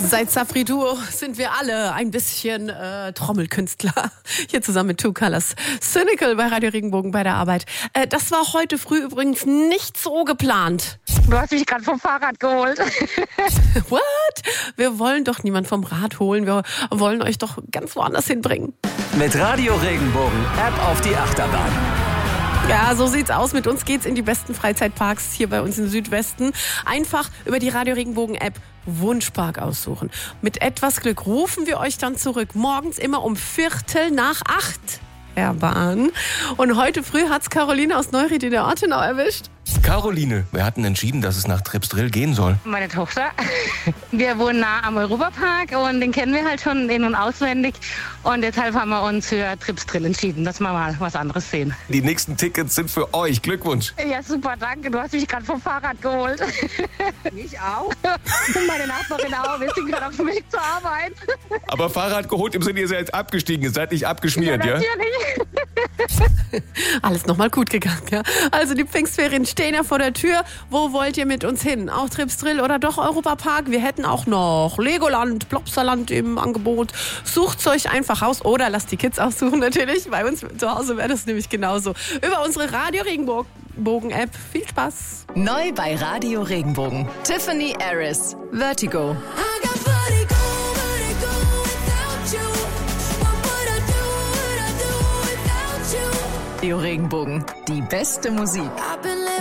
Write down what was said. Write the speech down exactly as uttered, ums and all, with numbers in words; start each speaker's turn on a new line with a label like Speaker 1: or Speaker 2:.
Speaker 1: Seit Safri Duo sind wir alle ein bisschen äh, Trommelkünstler. Hier zusammen mit Two Colors. Cynical bei Radio Regenbogen bei der Arbeit. Äh, das war heute früh übrigens nicht so geplant.
Speaker 2: Du hast mich gerade vom Fahrrad geholt.
Speaker 1: What? Wir wollen doch niemand vom Rad holen. Wir wollen euch doch ganz woanders hinbringen.
Speaker 3: Mit Radio Regenbogen App auf die Achterbahn.
Speaker 1: Ja, so sieht's aus. Mit uns geht's in die besten Freizeitparks hier bei uns im Südwesten. Einfach über die Radio Regenbogen App Wunschpark aussuchen. Mit etwas Glück rufen wir euch dann zurück. Morgens immer um Viertel nach acht. Herr Bahn. Und heute früh hat's Caroline aus Neuried in der Ortenau erwischt.
Speaker 4: Caroline, wir hatten entschieden, dass es nach Tripsdrill gehen soll.
Speaker 2: Meine Tochter. Wir wohnen nah am Europapark und den kennen wir halt schon in- und auswendig. Und deshalb haben wir uns für Tripsdrill entschieden, dass wir mal was anderes sehen.
Speaker 4: Die nächsten Tickets sind für euch. Glückwunsch.
Speaker 2: Ja, super, danke. Du hast mich gerade vom Fahrrad geholt. Ich auch. Und meine Nachbarin auch. Wir sind gerade auf dem Weg zur Arbeit.
Speaker 4: Aber Fahrrad geholt im Sinne, ihr seid jetzt abgestiegen, ihr seid nicht abgeschmiert, ja?
Speaker 2: Ja, natürlich.
Speaker 1: Alles nochmal gut gegangen, ja. Also die Pfingstferien stehen ja vor der Tür. Wo wollt ihr mit uns hin? Auch Tripsdrill oder doch Europapark? Wir hätten auch noch Legoland, Plopsaland im Angebot. Sucht's euch einfach aus oder lasst die Kids aussuchen natürlich. Bei uns zu Hause wäre das nämlich genauso. Über unsere Radio Regenbogen App. Viel Spaß.
Speaker 5: Neu bei Radio Regenbogen. Tiffany Harris, Vertigo. Radio Regenbogen, die beste Musik.